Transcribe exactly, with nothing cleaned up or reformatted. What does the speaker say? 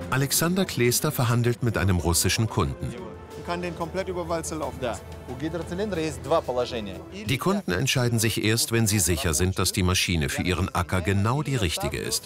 Alexander Klester verhandelt mit einem russischen Kunden. Man kann den komplett über Walze laufen lassen. Die Kunden entscheiden sich erst, wenn sie sicher sind, dass die Maschine für ihren Acker genau die richtige ist.